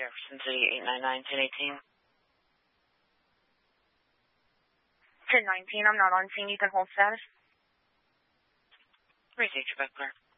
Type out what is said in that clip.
Jefferson City, 899-1018. 1019, I'm not on scene. You can hold status. Received your back clear.